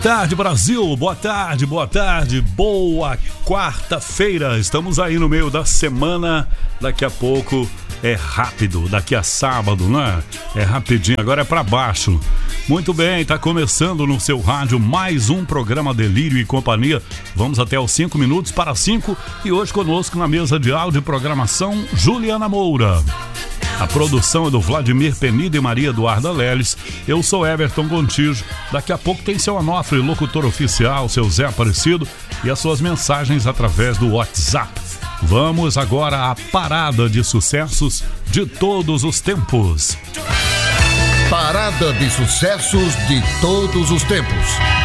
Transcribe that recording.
Tarde, Brasil, boa tarde, boa quarta-feira. Estamos aí no meio da semana. Daqui a pouco é rápido, daqui a sábado, né? É rapidinho, agora é pra baixo. Muito bem, tá começando no seu rádio mais um programa Delírio e Companhia. Vamos até os 5 minutos para 5 e hoje conosco na mesa de áudio e programação, Juliana Moura. A produção é do Vladimir Penido e Maria Eduarda Leles. Eu sou Everton Gontijo. Daqui a pouco tem seu Onofre, locutor oficial, seu Zé Aparecido, e as suas mensagens através do WhatsApp. Vamos agora à parada de sucessos de todos os tempos. Parada de sucessos de todos os tempos.